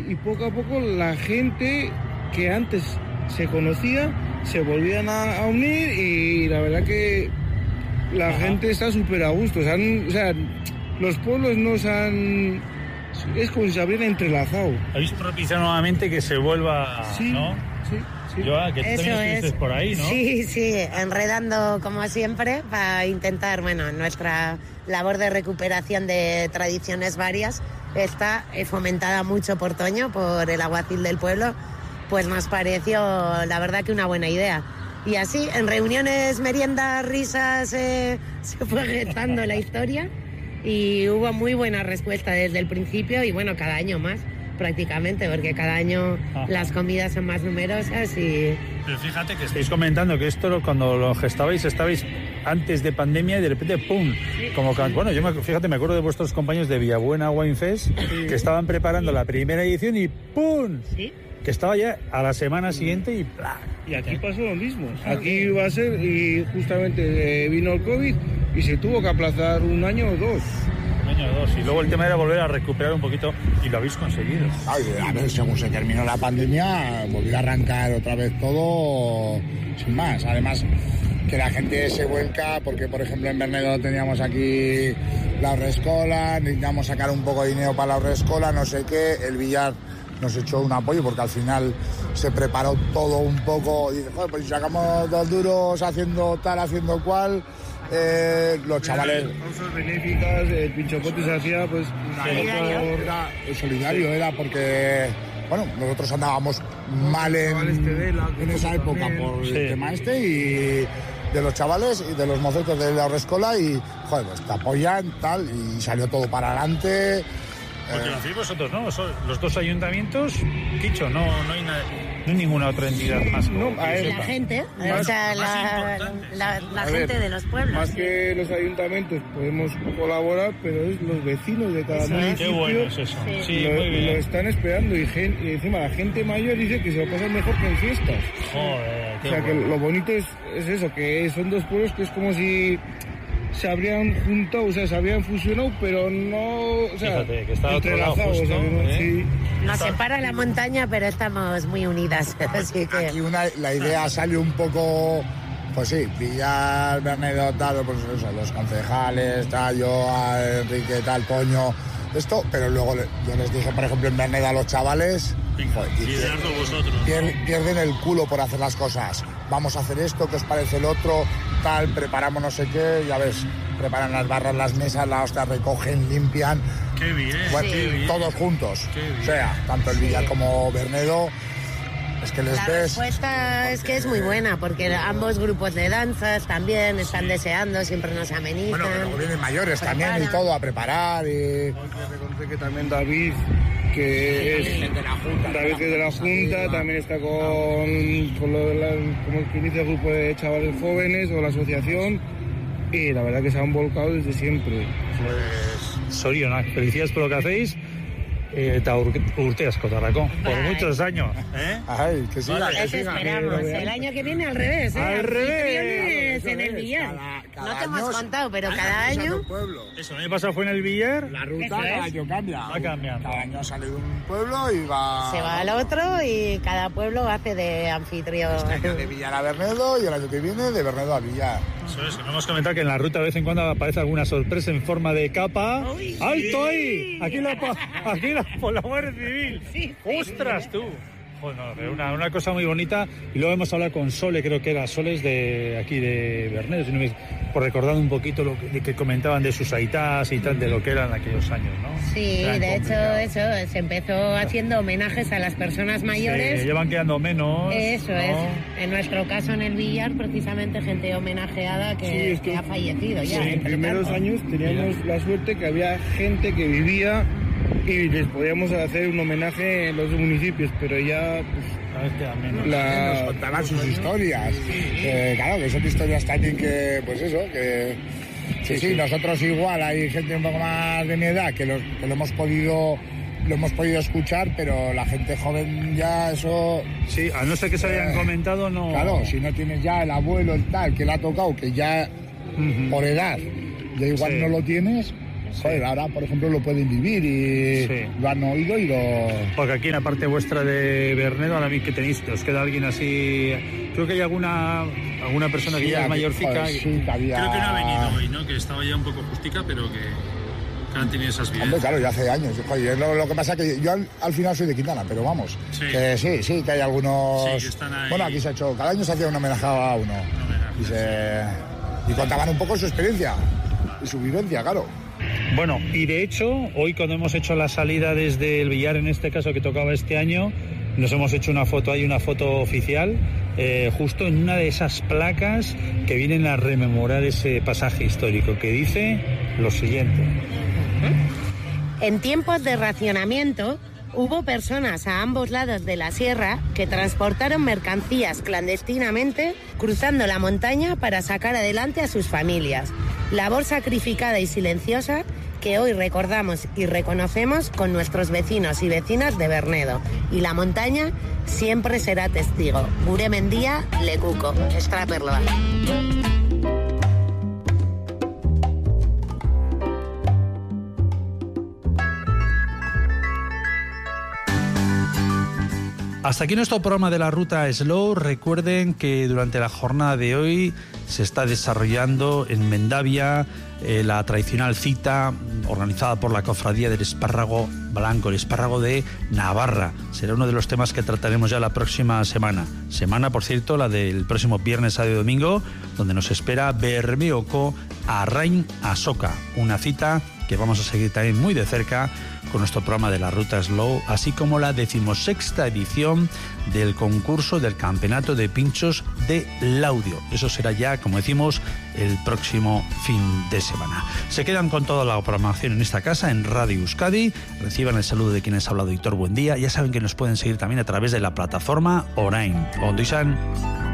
y poco a poco la gente que antes se conocía se volvían a unir y la verdad que la gente está súper a gusto. O sea, los pueblos es como si se hubieran entrelazado. Habéis propiciado nuevamente que se vuelva, sí, ¿no? Sí. Joa, que tú también estuviste por ahí, ¿no? Sí, enredando como siempre para intentar, nuestra labor de recuperación de tradiciones varias está fomentada mucho por Toño, por el alguacil del pueblo, pues nos pareció la verdad que una buena idea. Y así, en reuniones, meriendas, risas, se fue gestando la historia y hubo muy buena respuesta desde el principio y cada año más. Prácticamente, porque cada año las comidas son más numerosas y... Pero fíjate que estáis comentando que esto cuando lo gestabais estabais antes de pandemia y de repente ¡pum! Sí, como que, fíjate, me acuerdo de vuestros compañeros de Villabuena Wine Fest que estaban preparando la primera edición y ¡pum! ¿Sí? Que estaba ya a la semana siguiente y ¡plá! Y aquí pasó lo mismo. Aquí iba a ser y justamente vino el COVID y se tuvo que aplazar un año o dos. Y luego el tema era volver a recuperar un poquito y lo habéis conseguido. A ver, según se terminó la pandemia, volvió a arrancar otra vez todo sin más. Además, que la gente se vuelca, porque por ejemplo en Bernedo teníamos aquí la Aurrescola, necesitamos sacar un poco de dinero para la Aurrescola, no sé qué, el Villar nos echó un apoyo porque al final se preparó todo un poco y dice, joder, pues si sacamos 2 duros haciendo tal, haciendo cual... los chavales causas benéficas, el pinchocote se hacía pues era solidario, era porque nosotros andábamos mal en esa época por el tema y de los chavales y de los mocetos de la Aurrescola y joder, pues te apoyan tal y salió todo para adelante. Porque lo hacéis vosotros, ¿no? Los 2 ayuntamientos, Quicho, no hay nada. No hay ninguna otra entidad más. La gente, la gente de los pueblos. Más que los ayuntamientos podemos colaborar, pero es los vecinos de cada municipio. Qué bueno es eso. Sí, muy bien. Lo están esperando y encima la gente mayor dice que se lo pasan mejor que en fiestas. Joder, qué que lo bonito es eso, que son 2 pueblos que es como si se habrían juntado, se habrían fusionado, pero no, fíjate, que está entrelazados, ¿no? Sí. Nos separa la montaña, pero estamos muy unidas. Así que... Aquí la idea sale un poco, pues sí, Villar, Bernedo, tal, pues eso, los concejales, tal, yo, a Enrique, tal, Toño, esto, pero luego yo les dije, por ejemplo, en Bernedo a los chavales, liderazgo vosotros, pierden el culo por hacer las cosas. Vamos a hacer esto, ¿qué os parece el otro? Tal, preparamos no sé qué, ya ves, preparan las barras, las mesas, la hostia, recogen, limpian. ¡Qué bien! Bueno, qué bien. Todos juntos. Qué bien. O sea, tanto el Villar como Bernedo, es que les la ves... respuesta es que es muy buena, porque ambos grupos de danzas también están deseando, siempre nos amenizan. Bueno, que luego vienen mayores también y todo a preparar y... Hay que reconocer que también David, que es de la Junta, también está con lo de como que inicia el grupo de chavales jóvenes o la asociación y la verdad que se han volcado desde siempre. Pues sorionak, felicidades por lo que hacéis. Eta urte asko tarrako, por muchos años. Ay, que siga, Eso esperamos. El año que viene al revés, Al revés. en el Villar. Cada No te hemos año contado, pero cada año... Eso, el año pasado fue en el Billar. La ruta cada año cambia. Va cambiando. Cada año sale de un pueblo y va... Se va al otro y cada pueblo hace de anfitrión. Este año de Villar a Bernedo y el año que viene de Bernedo a Villar. Eso es, que no hemos comentado que en la ruta de vez en cuando aparece alguna sorpresa en forma de capa. Uy, ¡Alto ahí! Aquí por la Guardia Civil. Sí. ¡Ostras, tú! Bueno, una cosa muy bonita. Y luego hemos hablado con Sole, creo que era Soles de aquí de Bernedo, por recordar un poquito lo que comentaban de sus aitás y tal, de lo que eran aquellos años, ¿no? Sí, de hecho, eso, se empezó haciendo homenajes a las personas mayores. Se llevan quedando menos. Eso ¿no? es. En nuestro caso, en el Villar, precisamente gente homenajeada que ha fallecido ya. Sí, en primeros años teníamos la suerte que había gente que vivía y les podíamos hacer un homenaje en los municipios, pero ya pues, nos contaban sus historias. Claro, que son historias también que, pues eso, que sí, nosotros igual, hay gente un poco más de mi edad que lo hemos podido escuchar, pero la gente joven ya eso... Sí, a no ser que se hayan comentado, no... Claro, si no tienes ya el abuelo, el tal, que le ha tocado, que ya por edad, ya igual no lo tienes... joder, ahora, por ejemplo, lo pueden vivir y lo han oído y lo... Porque aquí en la parte vuestra de Bernedo, ahora mismo que tenéis, os queda alguien así... Creo que hay alguna persona que ya es mayorcica. Joder, sí, que había... Creo que no ha venido hoy, ¿no? Que estaba ya un poco justica, pero que han tenido esas vidas. Hombre, claro, ya hace años. Joder, lo que pasa es que yo al final soy de Quintana, pero vamos, que sí, que hay algunos... Sí, que están ahí. Bueno, aquí se ha hecho, cada año se hacía un homenaje a uno. Y contaban un poco su experiencia y su vivencia, claro. Bueno, y de hecho, hoy cuando hemos hecho la salida desde el billar, en este caso que tocaba este año, nos hemos hecho una foto oficial, justo en una de esas placas que vienen a rememorar ese pasaje histórico, que dice lo siguiente. En tiempos de racionamiento, hubo personas a ambos lados de la sierra que transportaron mercancías clandestinamente cruzando la montaña para sacar adelante a sus familias. Labor sacrificada y silenciosa que hoy recordamos y reconocemos con nuestros vecinos y vecinas de Bernedo. Y la montaña siempre será testigo. Gure Mendía, Lekuko, Estraperloa. Hasta aquí nuestro programa de la Ruta Slow. Recuerden que durante la jornada de hoy se está desarrollando en Mendavia la tradicional cita organizada por la Cofradía del Espárrago Blanco, el espárrago de Navarra. Será uno de los temas que trataremos ya la próxima semana. Semana, por cierto, la del próximo viernes, sábado y domingo, donde nos espera Bermeoko Arrain Asoka, una cita que vamos a seguir también muy de cerca con nuestro programa de la Ruta Slow, así como la 16ª edición del concurso del Campeonato de Pinchos de Laudio. Eso será ya, como decimos, el próximo fin de semana. Se quedan con toda la programación en esta casa, en Radio Euskadi. Reciban el saludo de quienes ha hablado Víctor Buendía. Ya saben que nos pueden seguir también a través de la plataforma Orain. Ondo izan.